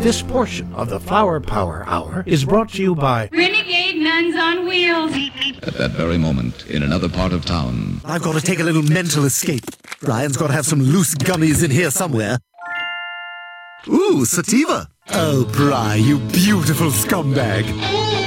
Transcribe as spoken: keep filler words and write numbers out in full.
This portion of the Flower Power Hour is brought to you by Renegade Nuns on Wheels. At that very moment, in another part of town... I've got to take a little mental escape. Brian's got to have some loose gummies in here somewhere. Ooh, sativa. Oh, Bri, you beautiful scumbag.